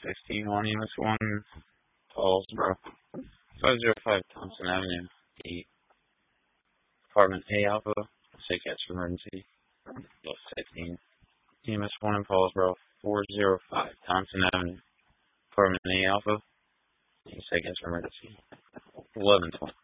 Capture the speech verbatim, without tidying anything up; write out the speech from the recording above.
sixteen one E M S one, Paulsboro, five oh five Thompson Avenue, eight, Apartment A Alpha, say catch emergency, Low sixteen, E M S one in Paulsboro, four oh five Thompson Avenue, Apartment A Alpha, say catch emergency, eleven twenty.